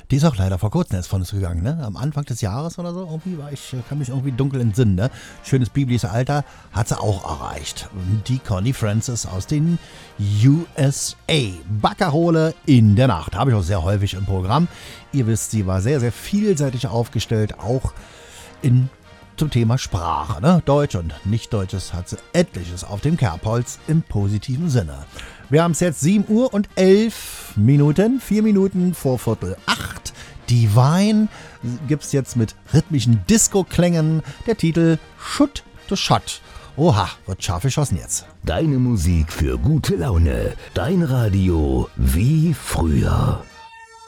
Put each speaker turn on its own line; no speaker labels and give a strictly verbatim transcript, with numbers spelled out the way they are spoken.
Die ist auch leider vor kurzem erst von uns gegangen, ne? Am Anfang des Jahres oder so. Irgendwie war ich, kann mich irgendwie dunkel entsinnen, ne? Schönes biblisches Alter hat sie auch erreicht. Die Connie Francis aus den U S A. Baccarole in der Nacht. Habe ich auch sehr häufig im Programm. Ihr wisst, sie war sehr, sehr vielseitig aufgestellt, auch in zum Thema Sprache, ne? Deutsch und Nicht-Deutsches hat sie etliches auf dem Kerbholz im positiven Sinne. Wir haben es jetzt sieben Uhr und elf Minuten, vier Minuten vor Viertel acht. Divine gibt's jetzt mit rhythmischen Disco-Klängen. Der Titel Shoot to Shot. Oha, wird scharf geschossen jetzt.
Deine Musik für gute Laune. Dein Radio wie früher.